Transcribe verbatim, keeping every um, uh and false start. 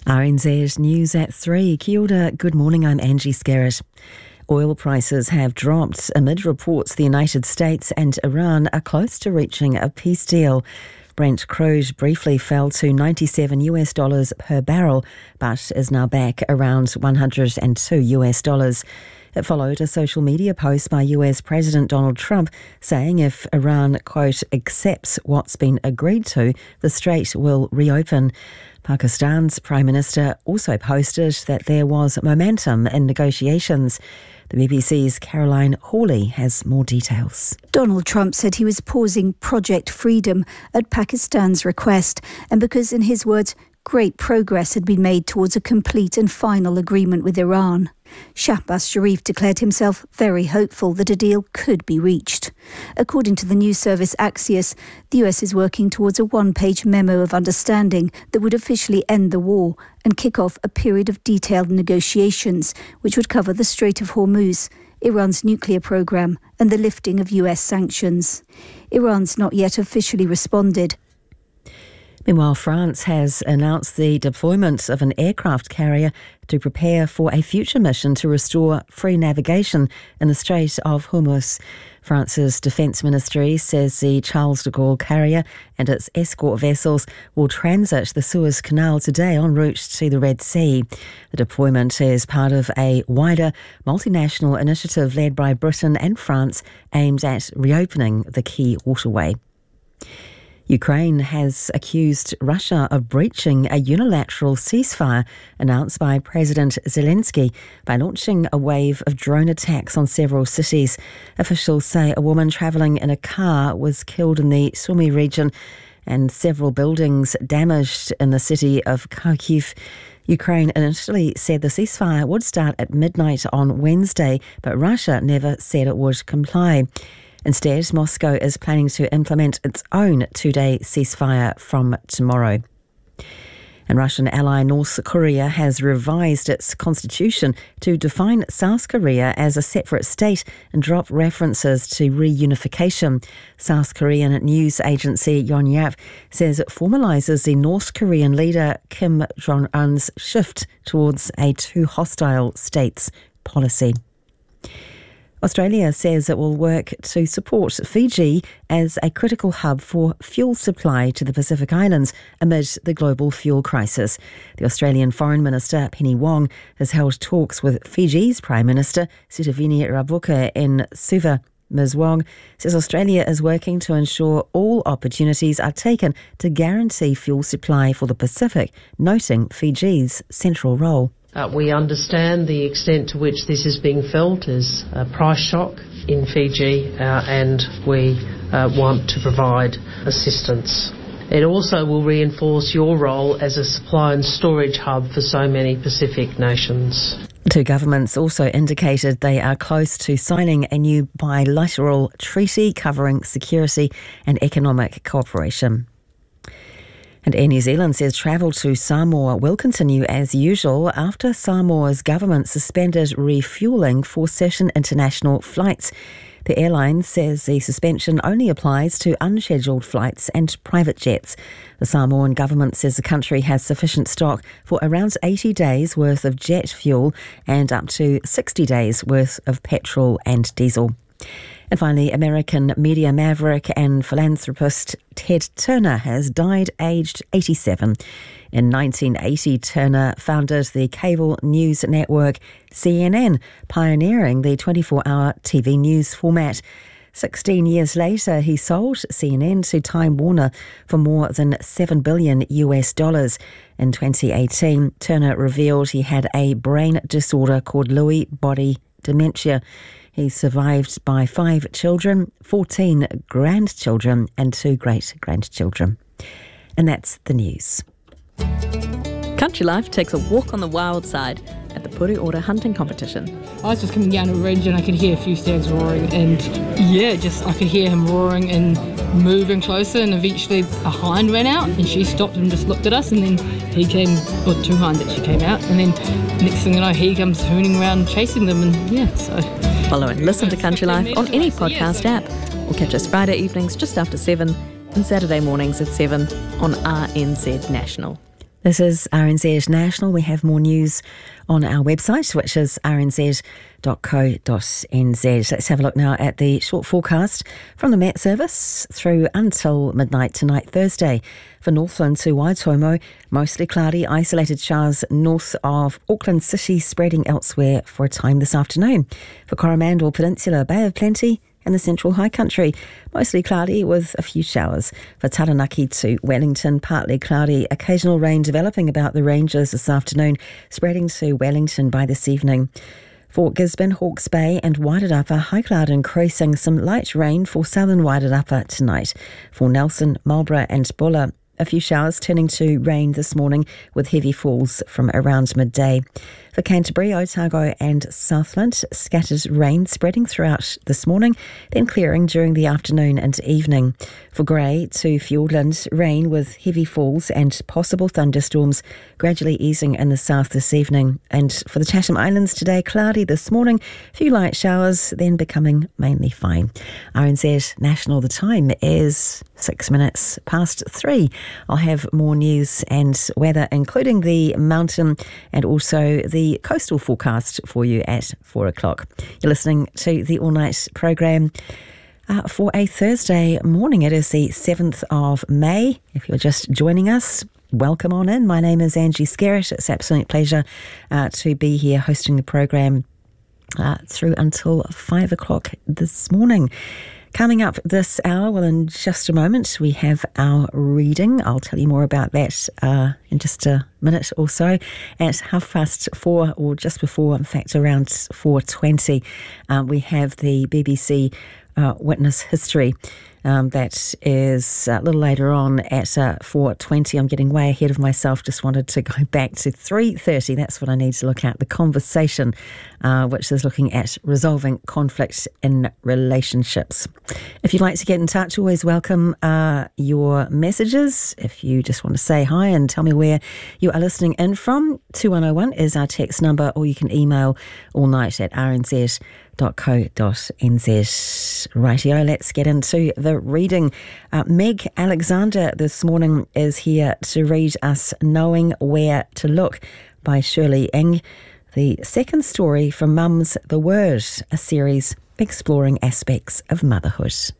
R N Z News at three. Kia ora, good morning, I'm Angie Scarrett. Oil prices have dropped amid reports the United States and Iran are close to reaching a peace deal. Brent crude briefly fell to ninety-seven US dollars per barrel, but is now back around one hundred two US dollars. It followed a social media post by U S President Donald Trump saying if Iran, quote, accepts what's been agreed to, the strait will reopen. Pakistan's Prime Minister also posted that there was momentum in negotiations. The B B C's Caroline Hawley has more details. Donald Trump said he was pausing Project Freedom at Pakistan's request, and because, in his words, great progress had been made towards a complete and final agreement with Iran. Shahbaz Sharif declared himself very hopeful that a deal could be reached. According to the news service Axios, the U S is working towards a one-page memo of understanding that would officially end the war and kick off a period of detailed negotiations, which would cover the Strait of Hormuz, Iran's nuclear program, and the lifting of U S sanctions. Iran's not yet officially responded. Meanwhile, France has announced the deployment of an aircraft carrier to prepare for a future mission to restore free navigation in the Strait of Hormuz. France's Defence Ministry says the Charles de Gaulle carrier and its escort vessels will transit the Suez Canal today en route to the Red Sea. The deployment is part of a wider multinational initiative led by Britain and France aimed at reopening the key waterway. Ukraine has accused Russia of breaching a unilateral ceasefire announced by President Zelensky by launching a wave of drone attacks on several cities. Officials say a woman travelling in a car was killed in the Sumy region and several buildings damaged in the city of Kharkiv. Ukraine initially said the ceasefire would start at midnight on Wednesday, but Russia never said it would comply. Instead, Moscow is planning to implement its own two-day ceasefire from tomorrow. And Russian ally North Korea has revised its constitution to define South Korea as a separate state and drop references to reunification. South Korean news agency Yonhap says it formalises the North Korean leader Kim Jong-un's shift towards a two hostile states policy. Australia says it will work to support Fiji as a critical hub for fuel supply to the Pacific Islands amid the global fuel crisis. The Australian Foreign Minister, Penny Wong, has held talks with Fiji's Prime Minister, Sitiveni Rabuka, in Suva. Miz Wong says Australia is working to ensure all opportunities are taken to guarantee fuel supply for the Pacific, noting Fiji's central role. Uh, we understand the extent to which this is being felt as a price shock in Fiji, uh, and we uh, want to provide assistance. It also will reinforce your role as a supply and storage hub for so many Pacific nations. Two governments also indicated they are close to signing a new bilateral treaty covering security and economic cooperation. And Air New Zealand says travel to Samoa will continue as usual after Samoa's government suspended refuelling for certain international flights. The airline says the suspension only applies to unscheduled flights and private jets. The Samoan government says the country has sufficient stock for around eighty days worth of jet fuel and up to sixty days worth of petrol and diesel. And finally, American media maverick and philanthropist Ted Turner has died aged eighty-seven. In nineteen eighty, Turner founded the cable news network C N N, pioneering the twenty-four hour T V news format. Sixteen years later, he sold C N N to Time Warner for more than seven billion U S dollars. In twenty eighteen, Turner revealed he had a brain disorder called Lewy body dementia. He's survived by five children, fourteen grandchildren and two great-grandchildren. And that's the news. Country Life takes a walk on the wild side at the Puri Ora hunting competition. I was just coming down a ridge and I could hear a few stags roaring, and yeah, just I could hear him roaring and moving closer, and eventually a hind ran out and she stopped and just looked at us, and then he came, or two hinds actually came out, and then next thing you know he comes hooning around chasing them, and yeah, so... Follow and listen to Country Life on any podcast app, or catch us Friday evenings just after seven and Saturday mornings at seven on R N Z National. This is R N Z National. We have more news on our website, which is r n z dot co dot n z. Let's have a look now at the short forecast from the Met Service through until midnight tonight, Thursday. For Northland to Waitomo, mostly cloudy, isolated showers north of Auckland City, spreading elsewhere for a time this afternoon. For Coromandel Peninsula, Bay of Plenty, and the Central High Country, mostly cloudy with a few showers. For Taranaki to Wellington, partly cloudy, occasional rain developing about the ranges this afternoon, spreading to Wellington by this evening. For Gisborne, Hawke's Bay and Wairarapa, high cloud increasing, some light rain for southern Wairarapa tonight. For Nelson, Marlborough and Buller, a few showers turning to rain this morning with heavy falls from around midday. For Canterbury, Otago and Southland, scattered rain spreading throughout this morning, then clearing during the afternoon and evening. For Grey to Fiordland, rain with heavy falls and possible thunderstorms gradually easing in the south this evening. And for the Chatham Islands today, cloudy this morning, a few light showers, then becoming mainly fine. R N Z National, the time is six minutes past three. I'll have more news and weather, including the mountain and also the coastal forecast for you at four o'clock. You're listening to the All Night programme uh, for a Thursday morning. It is the seventh of May. If you're just joining us, welcome on in. My name is Angie Skerritt. It's an absolute pleasure uh, to be here hosting the programme uh, through until five o'clock this morning. Coming up this hour, well, in just a moment, we have our reading. I'll tell you more about that uh, in just a minute or so. At half past four, or just before, in fact, around four twenty, uh, we have the B B C uh, Witness History. Um, that is a little later on at uh, four twenty. I'm getting way ahead of myself. Just wanted to go back to three thirty. That's what I need to look at. The Conversation, uh, which is looking at resolving conflict in relationships. If you'd like to get in touch, always welcome uh, your messages. If you just want to say hi and tell me where you are listening in from, two one oh one is our text number, or you can email allnight at r n z dot co dot n z. Rightio, let's get into the reading. Uh, Meg Alexander this morning is here to read us Knowing Where to Look by Shirley Ing, the second story from Mum's The Word, a series exploring aspects of motherhood.